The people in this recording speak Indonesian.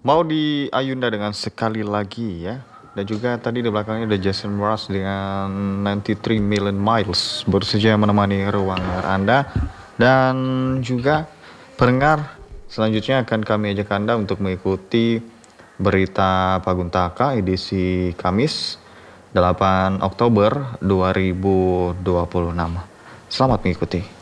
Mau di Ayunda dengan sekali lagi ya. Dan juga tadi di belakangnya ada Jason Mraz dengan 93 Million Miles baru saja menemani ruang dengar Anda. Dan juga pendengar, selanjutnya akan kami ajak Anda untuk mengikuti berita Paguntaka edisi Kamis 8 Oktober 2026. Selamat mengikuti.